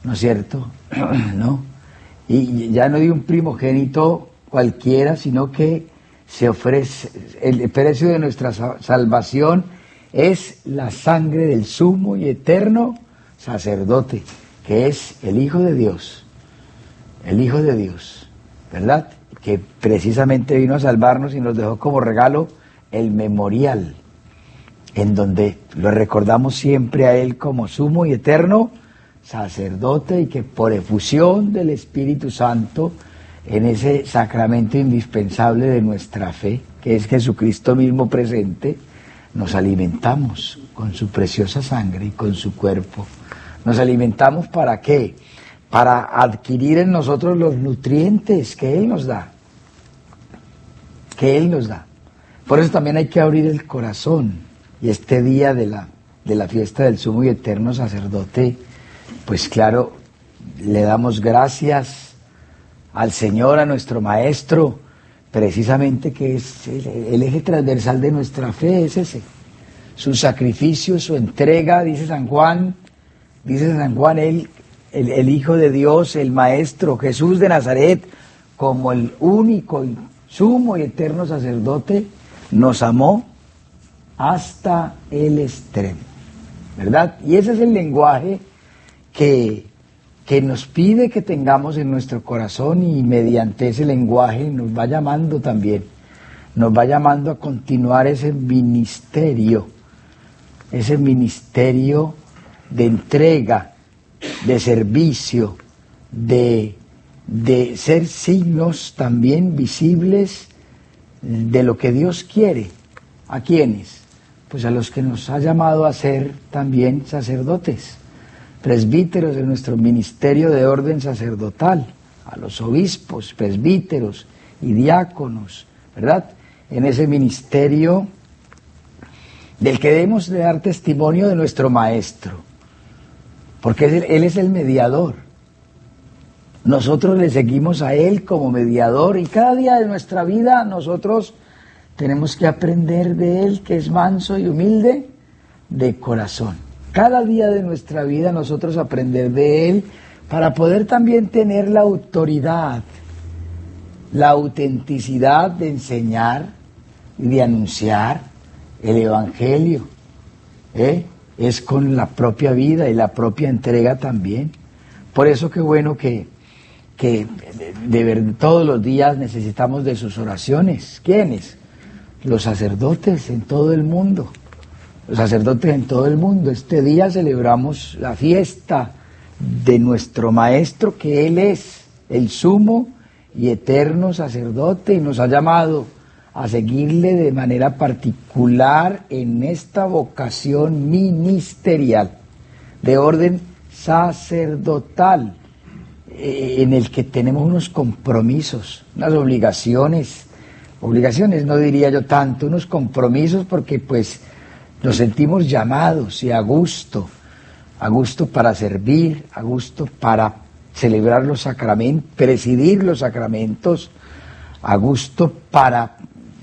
¿no es cierto? ¿No? Y ya no de un primogénito cualquiera, sino que se ofrece, el precio de nuestra salvación es la sangre del sumo y eterno sacerdote, que es el Hijo de Dios, ¿verdad? Que precisamente vino a salvarnos y nos dejó como regalo el memorial, en donde lo recordamos siempre a Él como sumo y eterno sacerdote, y que por efusión del Espíritu Santo, en ese sacramento indispensable de nuestra fe, que es Jesucristo mismo presente, nos alimentamos con su preciosa sangre y con su cuerpo. ¿Nos alimentamos para qué? Para adquirir en nosotros los nutrientes que Él nos da. Por eso también hay que abrir el corazón. Y este día de la fiesta del sumo y eterno sacerdote, pues claro, le damos gracias al Señor, a nuestro Maestro, precisamente que es el eje transversal de nuestra fe, es ese. Su sacrificio, su entrega, dice San Juan, Él, el Hijo de Dios, el Maestro, Jesús de Nazaret, como el único y sumo y eterno sacerdote, nos amó hasta el extremo, ¿verdad? Y ese es el lenguaje que nos pide que tengamos en nuestro corazón, y mediante ese lenguaje nos va llamando también, nos va llamando a continuar ese ministerio de entrega, de servicio, de ser signos también visibles de lo que Dios quiere. ¿A quiénes? Pues a los que nos ha llamado a ser también sacerdotes, presbíteros de nuestro ministerio de orden sacerdotal, a los obispos, presbíteros y diáconos, ¿verdad? En ese ministerio del que debemos de dar testimonio de nuestro Maestro, porque Él es el mediador. Nosotros le seguimos a Él como mediador, y cada día de nuestra vida nosotros tenemos que aprender de Él, que es manso y humilde de corazón. Cada día de nuestra vida nosotros aprender de Él para poder también tener la autoridad, la autenticidad de enseñar y de anunciar el Evangelio. Es con la propia vida y la propia entrega también. Por eso qué bueno que de verdad todos los días necesitamos de sus oraciones. ¿Quiénes? Los sacerdotes en todo el mundo. Los sacerdotes en todo el mundo. Este día celebramos la fiesta de nuestro Maestro, que Él es el sumo y eterno sacerdote, y nos ha llamado a seguirle de manera particular en esta vocación ministerial, de orden sacerdotal, en el que tenemos unos compromisos, unas obligaciones no diría yo tanto, unos compromisos, porque pues nos sentimos llamados y a gusto para servir, a gusto para celebrar los sacramentos, presidir los sacramentos, a gusto para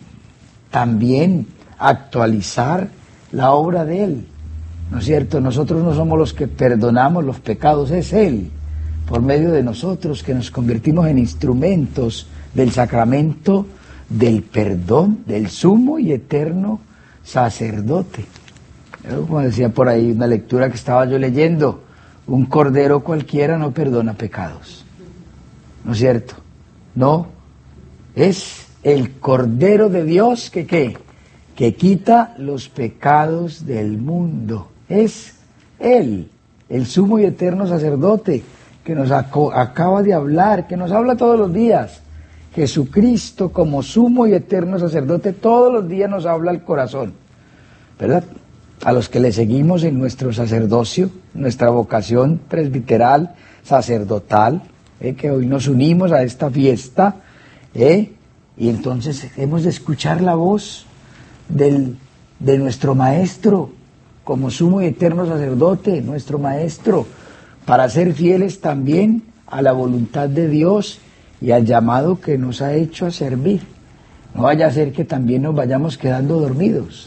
también actualizar la obra de Él, ¿no es cierto? Nosotros no somos los que perdonamos los pecados, es Él, por medio de nosotros, que nos convertimos en instrumentos del sacramento del perdón del sumo y eterno sacerdote. Como decía por ahí una lectura que estaba yo leyendo, un cordero cualquiera no perdona pecados, ¿no es cierto? No, es el Cordero de Dios que quita los pecados del mundo. Es Él, el sumo y eterno sacerdote, que nos acaba de hablar, que nos habla todos los días. Jesucristo, como sumo y eterno sacerdote, todos los días nos habla al corazón, ¿verdad? A los que le seguimos en nuestro sacerdocio, nuestra vocación presbiteral, sacerdotal, que hoy nos unimos a esta fiesta, y entonces hemos de escuchar la voz de nuestro Maestro, como sumo y eterno sacerdote, nuestro Maestro, para ser fieles también a la voluntad de Dios y al llamado que nos ha hecho a servir. No vaya a ser que también nos vayamos quedando dormidos,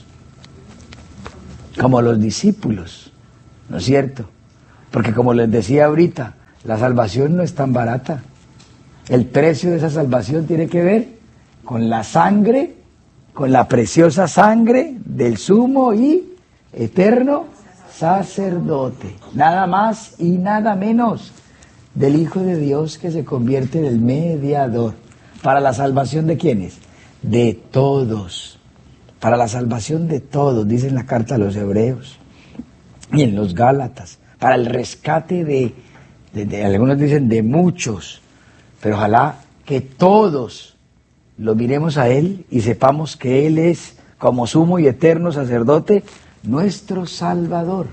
como los discípulos, ¿no es cierto? Porque como les decía ahorita, La salvación no es tan barata. El precio de esa salvación tiene que ver con la sangre, con la preciosa sangre del sumo y eterno sacerdote. Nada más y nada menos del Hijo de Dios que se convierte en el mediador. ¿Para la salvación de quiénes? De todos. Para la salvación de todos, dice en la carta a los Hebreos y en los Gálatas. Para el rescate de algunos dicen de muchos. Pero ojalá que todos lo miremos a Él y sepamos que Él es, como sumo y eterno sacerdote, nuestro Salvador.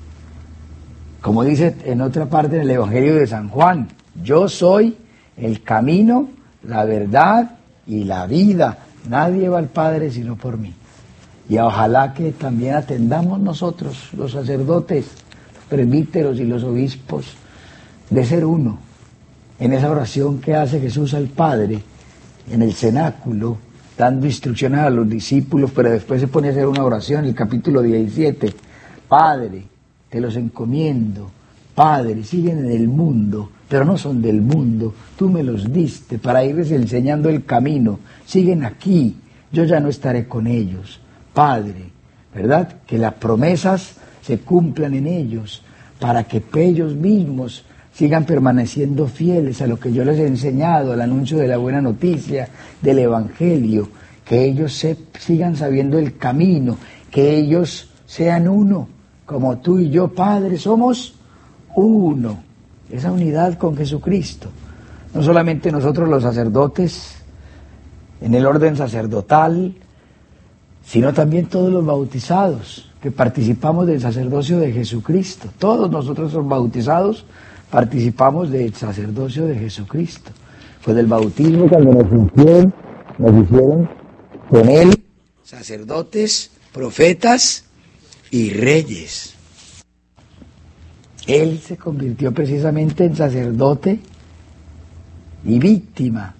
Como dice en otra parte del Evangelio de San Juan, yo soy el camino, la verdad y la vida. Nadie va al Padre sino por mí. Y ojalá que también atendamos nosotros, los sacerdotes, los presbíteros y los obispos, de ser uno. En esa oración que hace Jesús al Padre, en el cenáculo, dando instrucciones a los discípulos, pero después se pone a hacer una oración en el capítulo 17. Padre, te los encomiendo. Padre, siguen en el mundo, pero no son del mundo. Tú me los diste para irles enseñando el camino. Siguen aquí, yo ya no estaré con ellos. Padre, ¿verdad? Que las promesas se cumplan en ellos, para que ellos mismos sigan permaneciendo fieles a lo que yo les he enseñado, al anuncio de la buena noticia, del Evangelio, que ellos sigan sabiendo el camino, que ellos sean uno, como tú y yo, Padre, somos uno. Esa unidad con Jesucristo. No solamente nosotros los sacerdotes, en el orden sacerdotal, sino también todos los bautizados, que participamos del sacerdocio de Jesucristo. Todos nosotros los bautizados participamos del sacerdocio de Jesucristo. Fue del bautismo cuando nos hicieron con Él sacerdotes, profetas y reyes. Él se convirtió precisamente en sacerdote y víctima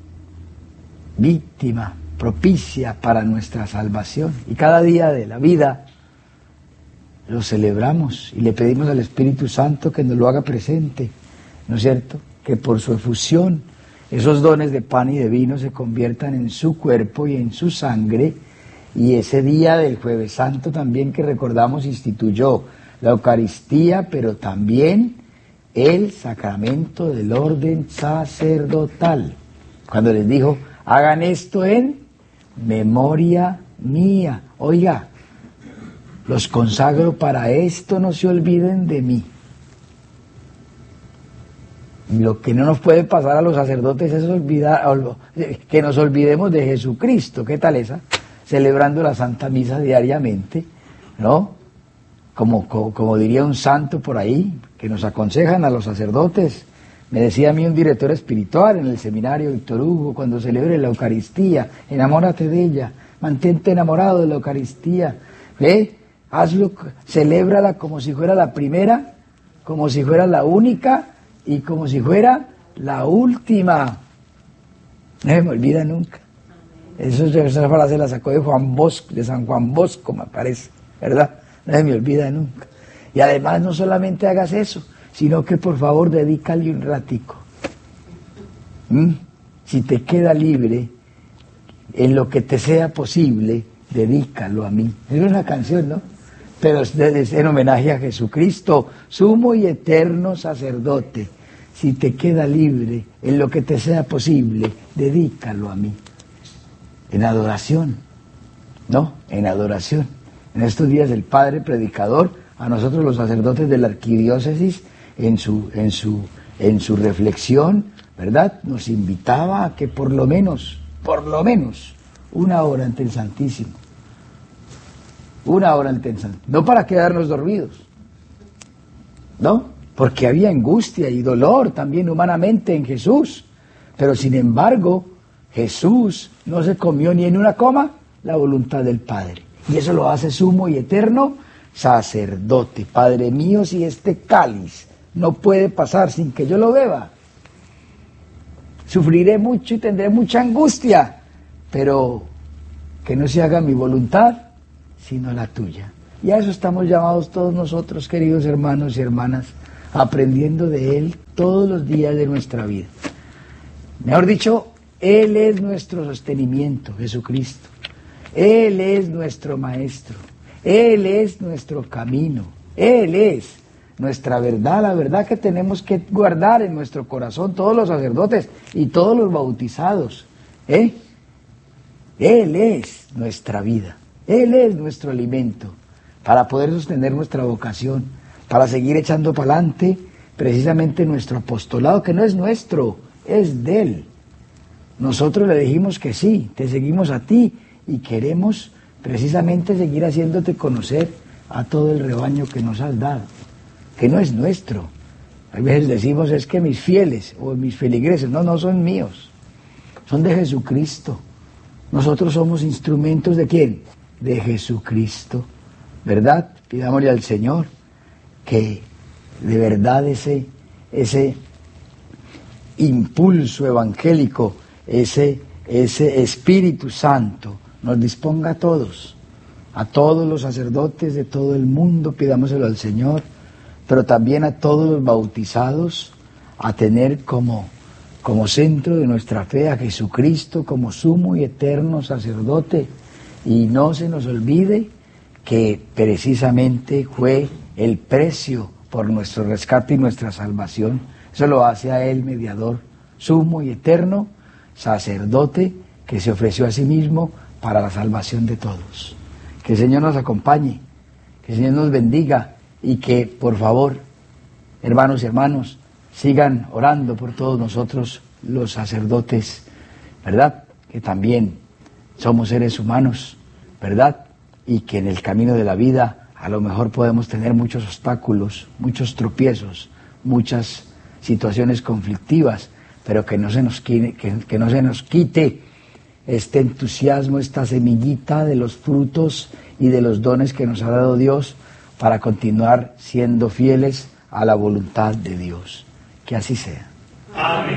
propicia para nuestra salvación. Y cada día de la vida lo celebramos y le pedimos al Espíritu Santo que nos lo haga presente, ¿no es cierto? Que por su efusión esos dones de pan y de vino se conviertan en su cuerpo y en su sangre. Y ese día del Jueves Santo también que recordamos instituyó la Eucaristía, pero también el sacramento del orden sacerdotal. Cuando les dijo, hagan esto en memoria mía. Oiga, los consagro para esto, no se olviden de mí. Lo que no nos puede pasar a los sacerdotes es que nos olvidemos de Jesucristo. ¿Qué tal esa? Celebrando la Santa Misa diariamente, ¿no? Como diría un santo por ahí, que nos aconsejan a los sacerdotes. Me decía a mí un director espiritual en el seminario Víctor Hugo, cuando celebre la Eucaristía, enamórate de ella, mantente enamorado de la Eucaristía, ¿ve? Hazlo, celébrala como si fuera la primera, como si fuera la única y como si fuera la última. No se me olvida nunca. Esa frase la sacó de San Juan Bosco, me parece, ¿verdad? No se me olvida nunca. Y además no solamente hagas eso, sino que por favor dedícale un ratico. Si te queda libre, en lo que te sea posible, dedícalo a mí. Es una canción, ¿no? Pero es en homenaje a Jesucristo, sumo y eterno sacerdote. Si te queda libre, en lo que te sea posible, dedícalo a mí. En adoración, ¿no? En adoración. En estos días el Padre Predicador, a nosotros los sacerdotes de la arquidiócesis, en su reflexión, ¿verdad? Nos invitaba a que por lo menos, una hora ante el Santísimo. Una hora ante el Santísimo. No para quedarnos dormidos, ¿no? Porque había angustia y dolor también humanamente en Jesús. Pero sin embargo, Jesús no se comió ni en una coma la voluntad del Padre. Y eso lo hace sumo y eterno sacerdote. Padre mío, si este cáliz no puede pasar sin que yo lo beba, sufriré mucho y tendré mucha angustia, pero que no se haga mi voluntad, sino la tuya. Y a eso estamos llamados todos nosotros, queridos hermanos y hermanas, aprendiendo de Él todos los días de nuestra vida. Mejor dicho, Él es nuestro sostenimiento, Jesucristo. Él es nuestro Maestro. Él es nuestro camino. Él es nuestra verdad, la verdad que tenemos que guardar en nuestro corazón todos los sacerdotes y todos los bautizados. Él es nuestra vida. Él es nuestro alimento para poder sostener nuestra vocación, para seguir echando para adelante precisamente nuestro apostolado, que no es nuestro, es de Él. Nosotros le dijimos que sí, te seguimos a ti y queremos precisamente seguir haciéndote conocer a todo el rebaño que nos has dado, que no es nuestro. A veces decimos, es que mis fieles o mis feligreses, no son míos, son de Jesucristo. Nosotros somos instrumentos ¿de quién? De Jesucristo, ¿verdad? Pidámosle al Señor que de verdad ese impulso evangélico, ese Espíritu Santo nos disponga a todos los sacerdotes de todo el mundo, pidámoselo al Señor, pero también a todos los bautizados, a tener como centro de nuestra fe a Jesucristo como sumo y eterno sacerdote, y no se nos olvide que precisamente fue el precio por nuestro rescate y nuestra salvación. Eso lo hace a Él mediador, sumo y eterno, sacerdote que se ofreció a sí mismo para la salvación de todos. Que el Señor nos acompañe, que el Señor nos bendiga y que, por favor, hermanos y hermanos, sigan orando por todos nosotros los sacerdotes, ¿verdad? Que también somos seres humanos, ¿verdad? Y que en el camino de la vida a lo mejor podemos tener muchos obstáculos, muchos tropiezos, muchas situaciones conflictivas, pero que no se nos quite este entusiasmo, esta semillita de los frutos y de los dones que nos ha dado Dios para continuar siendo fieles a la voluntad de Dios. Que así sea. Amén.